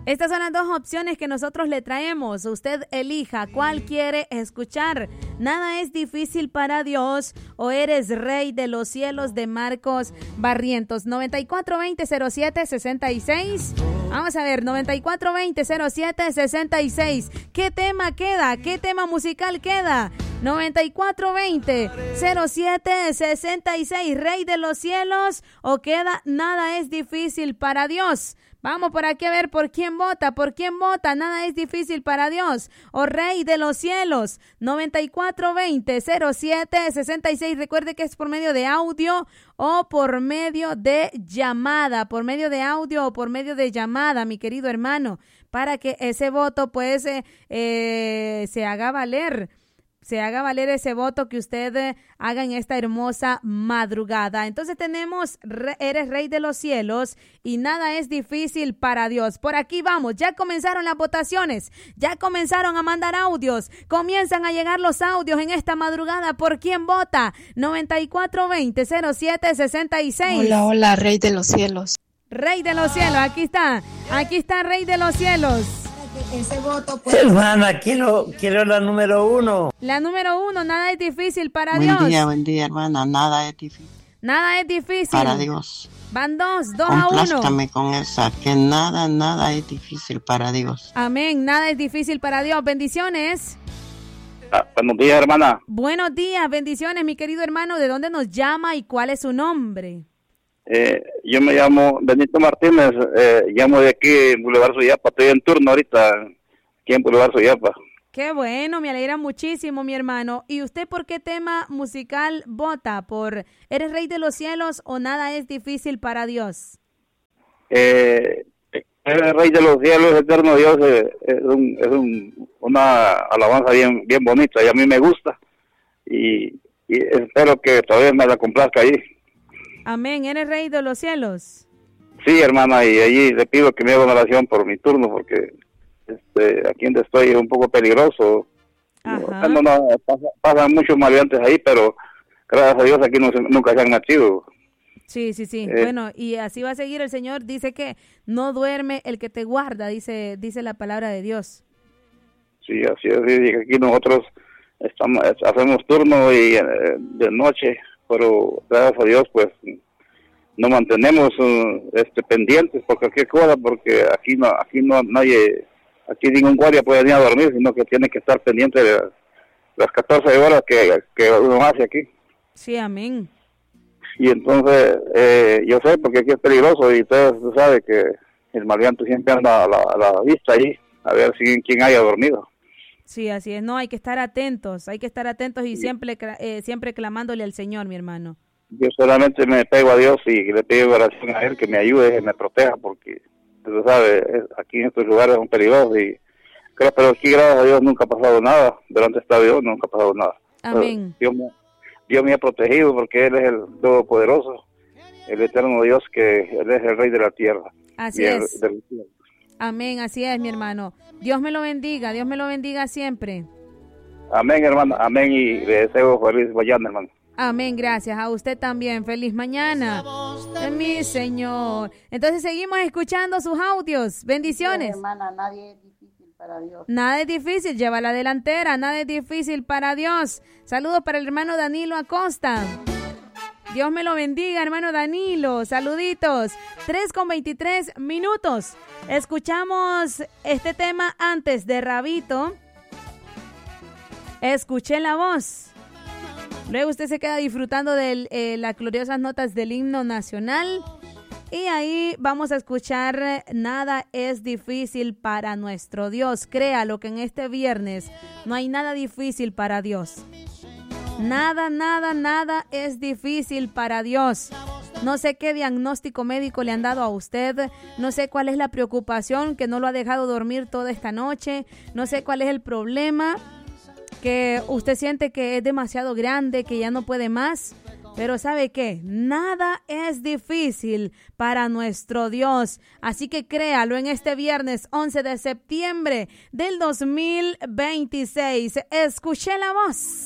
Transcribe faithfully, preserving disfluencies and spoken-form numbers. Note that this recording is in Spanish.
Estas son las dos opciones que nosotros le traemos. Usted elija cuál quiere escuchar. Nada es difícil para Dios o Eres Rey de los Cielos de Marcos Barrientos. noventa y cuatro veinte cero siete sesenta y seis. Vamos a ver, noventa y cuatro veinte cero siete sesenta y seis. ¿Qué tema queda? ¿Qué tema musical queda? noventa y cuatro veinte cero siete sesenta y seis. ¿Rey de los Cielos o queda Nada es difícil para Dios? Vamos por aquí a ver por quién vota, por quién vota. Nada es difícil para Dios o Rey de los Cielos. noventa y cuatro veinte cero siete sesenta y seis. Recuerde que es por medio de audio o por medio de llamada, por medio de audio o por medio de llamada, mi querido hermano, para que ese voto pues eh, eh, se haga valer. Se haga valer ese voto que usted eh, haga en esta hermosa madrugada. Entonces tenemos re, Eres Rey de los Cielos y Nada es difícil para Dios. Por aquí vamos, ya comenzaron las votaciones, ya comenzaron a mandar audios, comienzan a llegar los audios en esta madrugada. ¿Por quién vota? noventa y cuatro veinte cero siete sesenta y seis. Hola, hola, Rey de los Cielos. Rey de los Cielos, aquí está, aquí está Rey de los Cielos. Ese voto puede... Hermana, quiero, quiero la número uno. La número uno, Nada es difícil para buen Dios. Buen día, buen día, hermana. Nada es difícil. Nada es difícil. Para Dios. Van dos, dos a uno. Complázcame con esa, que nada, nada es difícil para Dios. Amén, nada es difícil para Dios. Bendiciones. Ah, buenos días, hermana. Buenos días, bendiciones, mi querido hermano. ¿De dónde nos llama y cuál es su nombre? Eh, yo me llamo Benito Martínez, eh, llamo de aquí en Boulevard Suyapa, estoy en turno ahorita, aquí en Boulevard Suyapa. Qué bueno, me alegra muchísimo, mi hermano. ¿Y usted por qué tema musical vota? ¿Por Eres Rey de los Cielos o Nada es difícil para Dios? Eh, Eres Rey de los Cielos, eterno Dios, eh, es, un, es un, una alabanza bien, bien bonita y a mí me gusta y, y espero que todavía me la complazca ahí. Amén, ¿eres Rey de los Cielos? Sí, hermana, y allí le pido que me haga una oración por mi turno, porque este, aquí donde estoy es un poco peligroso. Ajá. No, no, pasa, pasan muchos maleantes ahí, pero gracias a Dios aquí no, nunca se han nacido. Sí, sí, sí. Eh, bueno, y así va a seguir el Señor. Dice que no duerme el que te guarda, dice, dice la palabra de Dios. Sí, así es. Y aquí nosotros estamos, hacemos turno y eh, de noche, pero gracias a Dios pues nos mantenemos uh, este pendientes por cualquier cosa, porque aquí no aquí no nadie aquí ningún guardia puede venir a dormir, sino que tiene que estar pendiente de las catorce horas que, que uno hace aquí. Sí, amén. Y entonces eh, yo sé, porque aquí es peligroso y usted sabe que el maleante siempre anda a la, a la vista ahí a ver si quién haya dormido. Sí, así es. No, hay que estar atentos, hay que estar atentos y sí. siempre eh, siempre clamándole al Señor, mi hermano. Yo solamente me pego a Dios y le pido oración a Él que me ayude, que me proteja, porque, tú sabes, aquí en estos lugares son peligrosos, y pero aquí, gracias a Dios, nunca ha pasado nada. Durante esta vida nunca ha pasado nada. Amén. Dios me, Dios me ha protegido porque Él es el Todopoderoso, el eterno Dios, que Él es el Rey de la tierra. Así el, es. del cielo. Amén, así es, mi hermano. Dios me lo bendiga, Dios me lo bendiga siempre. Amén, hermano, amén, y le deseo feliz mañana, hermano. Amén, gracias. A usted también, feliz mañana. De mi Señor. Entonces seguimos escuchando sus audios. Bendiciones. Sí, hermana, nadie es difícil para Dios. Nada es difícil, lleva la delantera, nada es difícil para Dios. Saludos para el hermano Danilo Acosta. Dios me lo bendiga, hermano Danilo. Saluditos. tres con veintitrés minutos. Escuchamos este tema antes de Rabito. Escuché la voz. Luego usted se queda disfrutando de eh, las gloriosas notas del himno nacional. Y ahí vamos a escuchar Nada es difícil para nuestro Dios. Créalo que en este viernes no hay nada difícil para Dios. Nada, nada, nada es difícil para Dios. No sé qué diagnóstico médico le han dado a usted. No sé cuál es la preocupación que no lo ha dejado dormir toda esta noche. No sé cuál es el problema que usted siente que es demasiado grande, que ya no puede más. Pero ¿sabe qué? Nada es difícil para nuestro Dios. Así que créalo en este viernes once de septiembre del dos mil veintiséis. Escuché la voz.